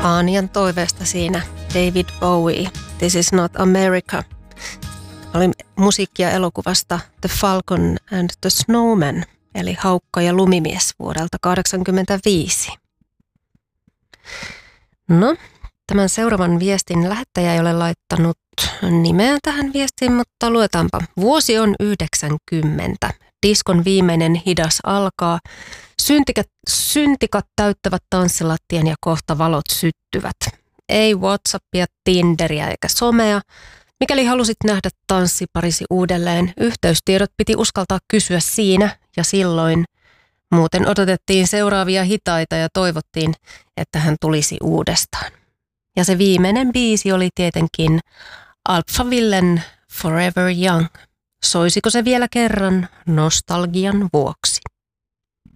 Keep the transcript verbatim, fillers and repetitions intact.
Aanian toiveesta siinä David Bowie, This is not America. Oli musiikkia elokuvasta The Falcon and the Snowman, eli Haukka ja lumimies vuodelta kahdeksankymmentäviisi. No, tämän seuraavan viestin lähettäjä ei ole laittanut nimeä tähän viestiin, mutta luetaanpa. Vuosi on yhdeksänkymmentä. Diskon viimeinen hidas alkaa. Syntikat, syntikat täyttävät tanssilattian ja kohta valot syttyvät. Ei WhatsAppia, Tinderiä eikä somea. Mikäli halusit nähdä tanssiparisi uudelleen, yhteystiedot piti uskaltaa kysyä siinä ja silloin. Muuten odotettiin seuraavia hitaita ja toivottiin, että hän tulisi uudestaan. Ja se viimeinen biisi oli tietenkin Alphavillen Forever Young. Soisiko se vielä kerran nostalgian vuoksi?